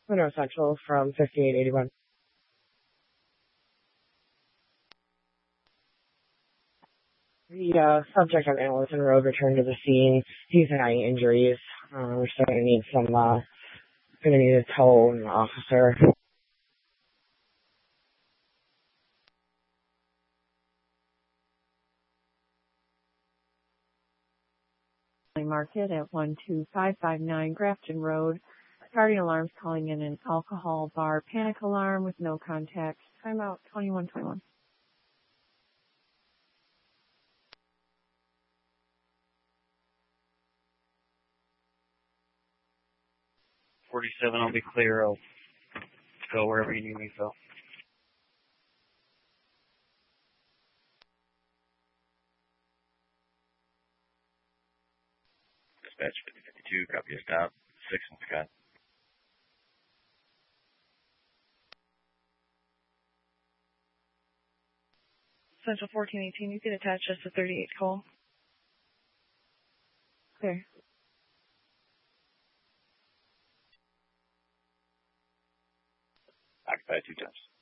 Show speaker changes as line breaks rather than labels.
Monroe Central from 5881. The subject on Allison Road returned to the scene. He's had any injuries. We're still going to need going to need a tow and an officer.
Market at 12559 Grafton Road. Starting alarms calling in an alcohol bar panic alarm with no contact. Timeout 2121.
47, I'll be clear. I'll go wherever you need me, Phil. Dispatch 5052, copy a stop. 6 and Scott.
Central 1418, you can attach us to 38 call.
Clear.
Occupied 2 times.